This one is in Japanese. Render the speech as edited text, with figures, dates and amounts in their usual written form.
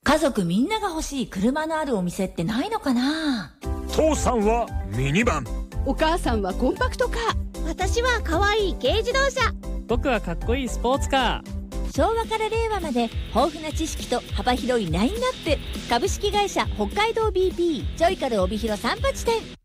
家族みんなが欲しい車のあるお店ってないのかな？ 父さんはミニバン、 お母さんはコンパクトカー、 私は可愛い軽自動車、 僕はかっこいいスポーツカー。昭和から令和まで豊富な知識と幅広いラインナップ。株式会社北海道 BP ジョイカル帯広3八店。